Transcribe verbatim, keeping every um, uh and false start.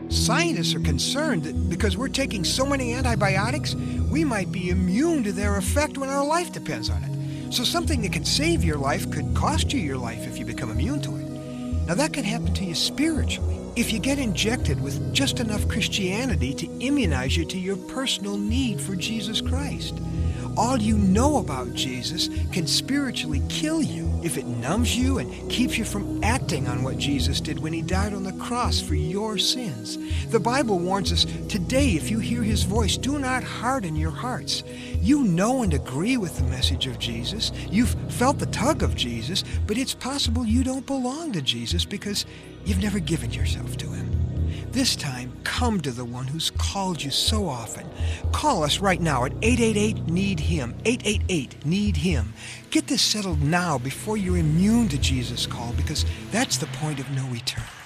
Scientists are concerned that because we're taking so many antibiotics, we might be immune to their effect when our life depends on it. So something that can save your life could cost you your life if you become immune to it. Now that can happen to you spiritually if you get injected with just enough Christianity to immunize you to your personal need for Jesus Christ. All you know about Jesus can spiritually kill you if it numbs you and keeps you from acting on what Jesus did when he died on the cross for your sins. The Bible warns us, today if you hear his voice, do not harden your hearts. You know and agree with the message of Jesus. You've felt the tug of Jesus, but it's possible you don't belong to Jesus because you've never given yourself to him. This time, come to the one who's called you so often. Call us right now at eight eight eight, need him, eight eight eight, need him. Get this settled now before you're immune to Jesus' call, because that's the point of no return.